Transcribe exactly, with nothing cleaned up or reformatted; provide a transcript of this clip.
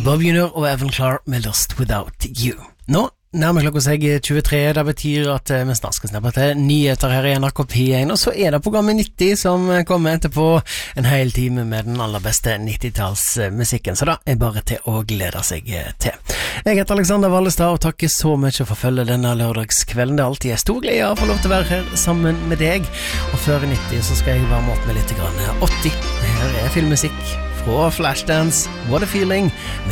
Bob Junior og Evan Clark med Lost Without You. Nå nærmer klokka seg tjuetre, det betyr at vi snart skal snappe til nyheter her i N R K P én, og så er det programmet nitti som kommer etterpå, en hel time med den aller beste nittitallsmusikken, så da er bare til å glede seg til. Jeg heter Alexander Wallestad og takker så mye for å følge denne lørdagskvelden. Det er alltid en stor glede å få lov til å være her sammen med deg, og før nitti så skal jeg varme opp med litt grann åtti. Her er filmmusikk fra Flashdance, What a Feeling,